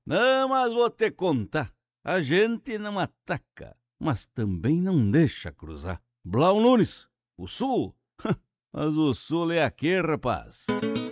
Não, mas vou te contar. A gente não ataca, mas também não deixa cruzar. Blau Nunes, o Sul. Mas o Sul é aqui, rapaz.